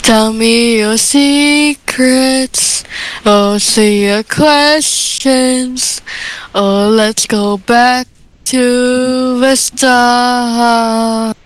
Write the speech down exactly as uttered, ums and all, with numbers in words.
Tell me your secrets, or say your questions, or let's go back to the start.